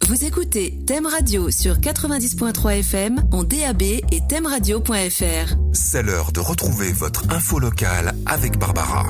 Vous écoutez Thème Radio sur 90.3 FM en DAB et thèmeradio.fr. C'est l'heure de retrouver votre info locale avec Barbara.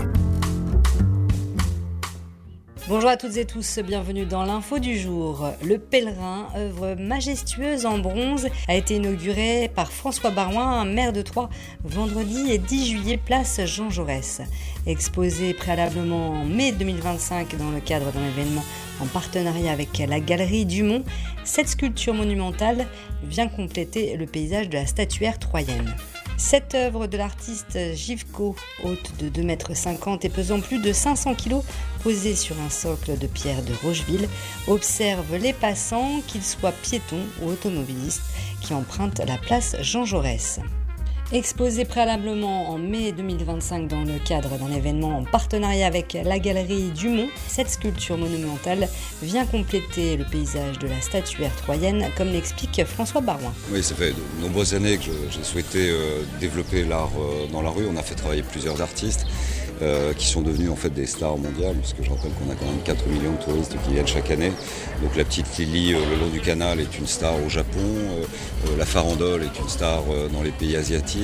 Bonjour à toutes et tous, bienvenue dans l'info du jour. Le Pèlerin, œuvre majestueuse en bronze, a été inauguré par François Barouin, maire de Troyes, vendredi 10 juillet, place Jean Jaurès. Exposé préalablement en mai 2025 dans le cadre d'un événement en partenariat avec la Galerie Dumont, cette sculpture monumentale vient compléter le paysage de la statuaire troyenne. Cette œuvre de l'artiste Givco, haute de 2,50 m et pesant plus de 500 kg, posée sur un socle de pierre de Rocheville, observe les passants, qu'ils soient piétons ou automobilistes, qui empruntent la place Jean Jaurès. Exposée préalablement en mai 2025 dans le cadre d'un événement en partenariat avec la Galerie Dumont, cette sculpture monumentale vient compléter le paysage de la statuaire troyenne, comme l'explique François Barouin. Oui, ça fait de nombreuses années que j'ai souhaité développer l'art dans la rue. On a fait travailler plusieurs artistes qui sont devenus en fait des stars mondiales, parce que je rappelle qu'on a quand même 4 millions de touristes qui viennent chaque année. Donc la petite Lily le long du canal est une star au Japon, la farandole est une star dans les pays asiatiques,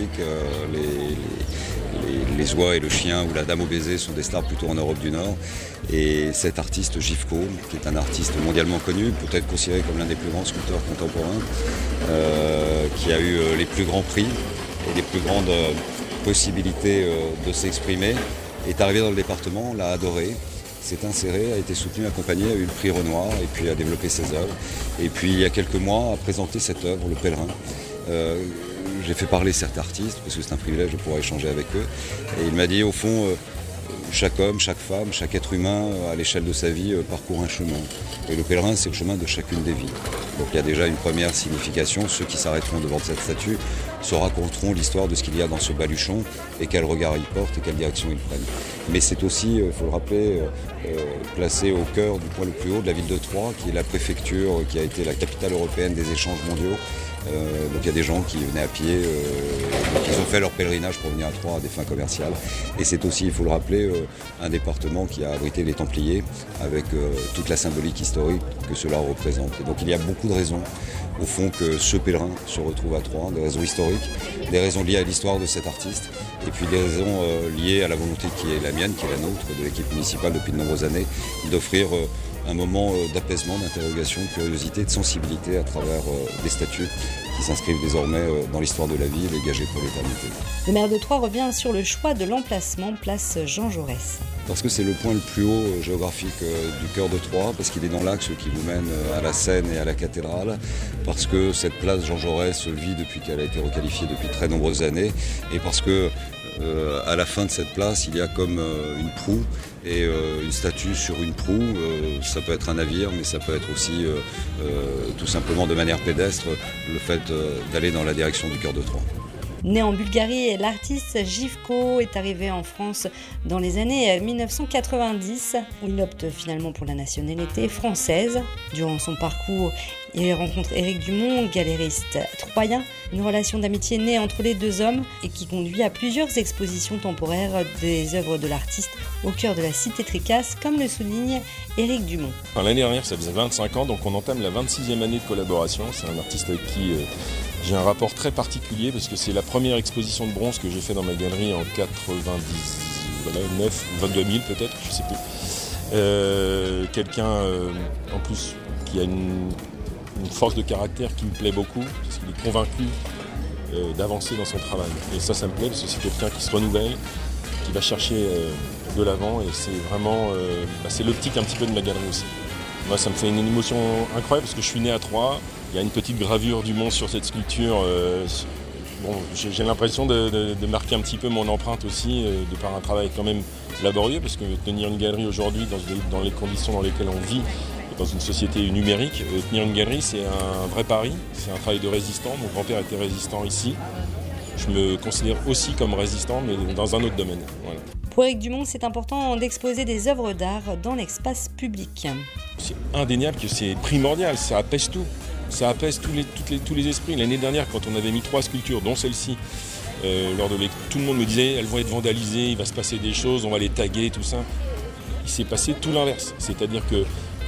les oies et le chien ou la dame au baiser sont des stars plutôt en Europe du Nord. Et cet artiste Givco, qui est un artiste mondialement connu, peut-être considéré comme l'un des plus grands sculpteurs contemporains, qui a eu les plus grands prix et les plus grandes possibilités de s'exprimer, est arrivé dans le département, l'a adoré, s'est inséré, a été soutenu, accompagné, a eu le prix Renoir et puis a développé ses œuvres. Et puis il y a quelques mois a présenté cette œuvre, Le Pèlerin. J'ai fait parler certains artistes parce que c'est un privilège de pouvoir échanger avec eux. Et il m'a dit au fond, chaque homme, chaque femme, chaque être humain à l'échelle de sa vie parcourt un chemin. Et le pèlerin, c'est le chemin de chacune des vies. Donc il y a déjà une première signification. Ceux qui s'arrêteront devant cette statue se raconteront l'histoire de ce qu'il y a dans ce baluchon et quel regard ils portent et quelle direction ils prennent. Mais c'est aussi, il faut le rappeler, placé au cœur du point le plus haut de la ville de Troyes, qui est la préfecture, qui a été la capitale européenne des échanges mondiaux. Donc il y a des gens qui venaient à pied, ils ont fait leur pèlerinage pour venir à Troyes à des fins commerciales. Et c'est aussi, il faut le rappeler, un département qui a abrité les Templiers avec toute la symbolique historique que cela représente. Et donc il y a beaucoup de raisons, au fond, que ce pèlerin se retrouve à Troyes, des raisons historiques, des raisons liées à l'histoire de cet artiste, et puis des raisons liées à la volonté qui est la mienne, qui est la nôtre, de l'équipe municipale depuis de nombreuses années, d'offrir un moment d'apaisement, d'interrogation, de curiosité, de sensibilité à travers des statues qui s'inscrivent désormais dans l'histoire de la ville, dégagées pour l'éternité. Le maire de Troyes revient sur le choix de l'emplacement place Jean Jaurès. Parce que c'est le point le plus haut géographique du cœur de Troyes, parce qu'il est dans l'axe qui nous mène à la Seine et à la cathédrale, parce que cette place Jean Jaurès vit depuis qu'elle a été requalifiée depuis très nombreuses années, et parce que à la fin de cette place, il y a comme une proue et une statue sur une proue. Ça peut être un navire, mais ça peut être aussi tout simplement de manière pédestre le fait d'aller dans la direction du cœur de Troyes. Né en Bulgarie, l'artiste Givco est arrivé en France dans les années 1990, où il opte finalement pour la nationalité française. Durant son parcours, il rencontre Éric Dumont, galériste troyen, une relation d'amitié née entre les deux hommes et qui conduit à plusieurs expositions temporaires des œuvres de l'artiste au cœur de la cité Tricasse, comme le souligne Éric Dumont. L'année dernière, ça faisait 25 ans, donc on entame la 26e année de collaboration. C'est un artiste avec qui j'ai un rapport très particulier parce que c'est la première exposition de bronze que j'ai fait dans ma galerie en 99 ou 22 000 peut-être, je sais plus. Quelqu'un en plus qui a une force de caractère qui me plaît beaucoup parce qu'il est convaincu d'avancer dans son travail. Et ça me plaît parce que c'est quelqu'un qui se renouvelle, qui va chercher de l'avant et c'est vraiment c'est l'optique un petit peu de ma galerie aussi. Moi, ça me fait une émotion incroyable parce que je suis né à Troyes. Il y a une petite gravure du mont sur cette sculpture. J'ai l'impression de marquer un petit peu mon empreinte aussi, de par un travail quand même laborieux, parce que tenir une galerie aujourd'hui dans les conditions dans lesquelles on vit, dans une société numérique, tenir une galerie c'est un vrai pari, c'est un travail de résistant. Mon grand-père était résistant ici. Je me considère aussi comme résistant, mais dans un autre domaine. Voilà. Pour Éric Dumont, c'est important d'exposer des œuvres d'art dans l'espace public. C'est indéniable que c'est primordial, ça apaise tout. Ça apaise tous les esprits. L'année dernière, quand on avait mis 3 sculptures, dont celle-ci, tout le monde me disait elles vont être vandalisées, il va se passer des choses, on va les taguer, tout ça. Il s'est passé tout l'inverse. C'est-à-dire que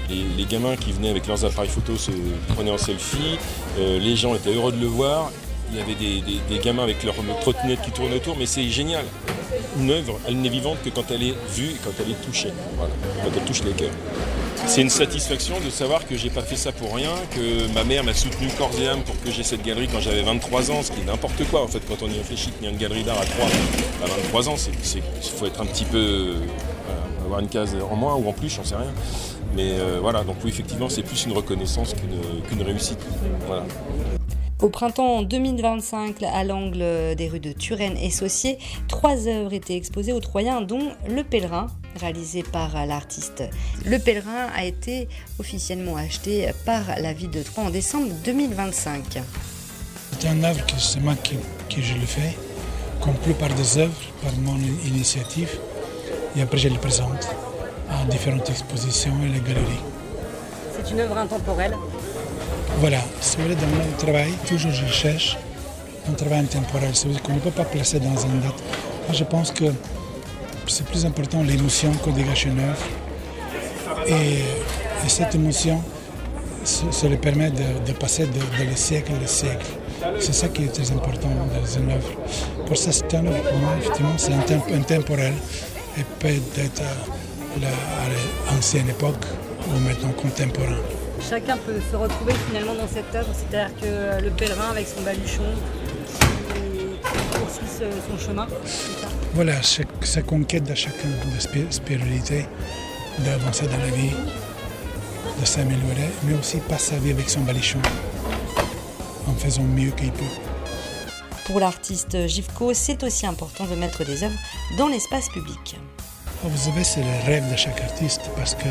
Les gamins qui venaient avec leurs appareils photo se prenaient en selfie, les gens étaient heureux de le voir. Il y avait des gamins avec leur trottinette qui tournent autour, mais c'est génial. Une œuvre, elle n'est vivante que quand elle est vue et quand elle est touchée, voilà, quand elle touche les cœurs. C'est une satisfaction de savoir que j'ai pas fait ça pour rien, que ma mère m'a soutenu corps et âme pour que j'ai cette galerie quand j'avais 23 ans, ce qui est n'importe quoi en fait quand on y réfléchit, qu'il y a une galerie d'art à 23 ans, il faut être un petit peu, avoir une case en moins ou en plus, j'en sais rien. Mais voilà, donc oui, effectivement, c'est plus une reconnaissance qu'une réussite. Voilà. Au printemps 2025, à l'angle des rues de Turenne et Saucier, 3 œuvres étaient exposées aux Troyens, dont Le Pèlerin, réalisé par l'artiste. Le Pèlerin a été officiellement acheté par la ville de Troyes en décembre 2025. C'est une œuvre que c'est moi que je le fais, comme la plupart des œuvres, par mon initiative. Et après, je les présente à différentes expositions et les galeries. C'est une œuvre intemporelle. Voilà, si vous voulez, dans mon travail, toujours je cherche un travail intemporel. C'est-à-dire qu'on ne peut pas placer dans une date. Moi, je pense que c'est plus important l'émotion qu'on dégage une œuvre. Et cette émotion, ça lui permet de passer de les siècles et les siècles. C'est ça qui est très important dans une œuvre. Pour ça, c'est une œuvre, pour moi, effectivement, c'est intemporel. Et peut-être à l'ancienne époque ou maintenant contemporain. Chacun peut se retrouver finalement dans cette œuvre, c'est-à-dire que le pèlerin avec son baluchon qui poursuit son chemin. Voilà, sa conquête de chacun de spiritualité, d'avancer dans la vie, de s'améliorer, mais aussi passer sa vie avec son baluchon, en faisant mieux qu'il peut. Pour l'artiste Gifko, c'est aussi important de mettre des œuvres dans l'espace public. Vous savez, c'est le rêve de chaque artiste, parce que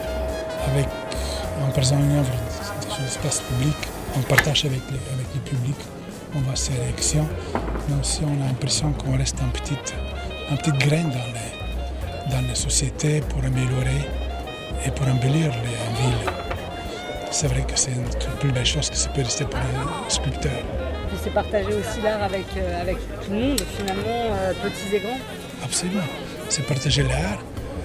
en présentant une œuvre dans l'espace public, on partage avec le public, on va à ses réactions, mais aussi on a l'impression qu'on reste un petit grain dans la société pour améliorer et pour embellir les villes. C'est vrai que c'est une plus belle chose que ça peut rester pour un sculpteur. Puis c'est partager aussi l'art avec tout le monde, finalement, petits et grands. Absolument. C'est partager l'art.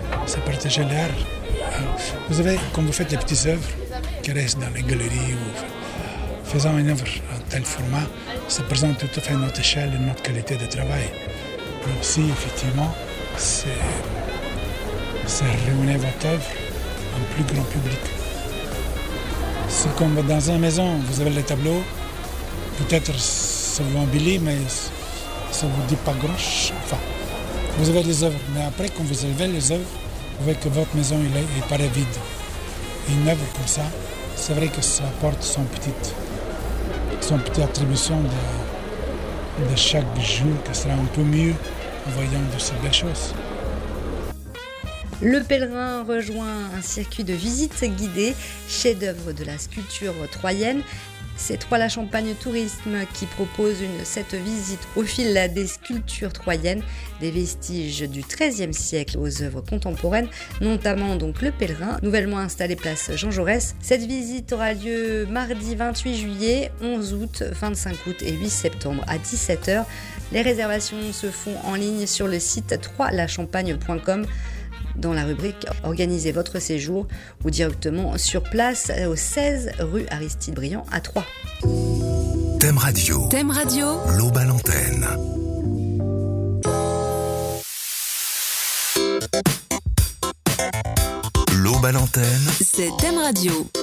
Vous savez, quand vous faites des petites œuvres qui restent dans les galeries ou faisant une œuvre en tel format, ça présente tout à fait notre échelle et notre qualité de travail. Mais aussi, effectivement, c'est réunir votre œuvre en plus grand public. C'est comme dans une maison, vous avez les tableaux, peut-être ça vous embellit, mais ça ne vous dit pas grand-chose. Enfin, vous avez des œuvres, mais après, quand vous élevez les œuvres, vous voyez que votre maison il paraît vide. Et une œuvre comme ça, c'est vrai que ça apporte son petite attribution de chaque jour, qui sera un peu mieux en voyant de ces belles choses. Le pèlerin rejoint un circuit de visites guidées, chef-d'œuvre de la sculpture troyenne. C'est Troyes-la-Champagne Tourisme qui propose cette visite au fil des sculptures troyennes, des vestiges du XIIIe siècle aux œuvres contemporaines, notamment donc le pèlerin, nouvellement installé place Jean Jaurès. Cette visite aura lieu mardi 28 juillet, 11 août, 25 août et 8 septembre à 17h. Les réservations se font en ligne sur le site troyeslachampagne.com. dans la rubrique « Organisez votre séjour » ou directement sur place au 16 rue Aristide Briand à Troyes. Thème Radio. Thème Radio. L'Aube à l'antenne. L'Aube à l'antenne. C'est Thème Radio.